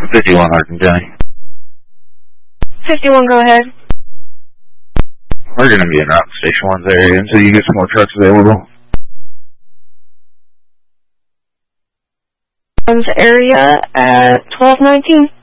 51 Hardin County. 51, go ahead. We're going to be in route to Station 1's area until you get some more trucks available. Area at 1219.